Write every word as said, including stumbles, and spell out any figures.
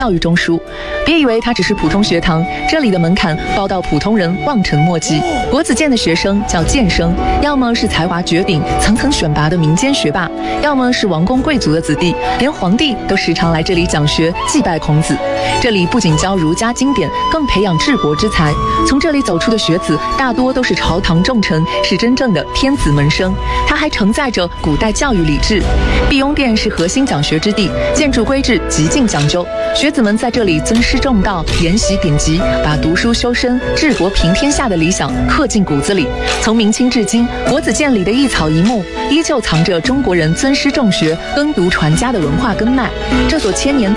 教育中枢。别以为它只是普通学堂，这里的门槛高到普通人望尘莫及。国子监的学生叫监生，要么是才华绝顶、层层选拔的民间学霸，要么是王公贵族的子弟，连皇帝都时常来这里讲学、祭拜孔子。这里不仅教儒家经典，更培养治国之才。从这里走出的学子，大多都是朝堂重臣，是真正的天子门生。它还承载着古代教育礼制。碧雍殿是核心讲学之地，建筑规制极尽讲究，学子们在这里尊师重道，研习典籍，把读书修身、治国平天下的理想刻进骨子里。从明清至今，国子监里的一草一木，依旧藏着中国人尊师重学、耕读传家的文化根脉。这所千年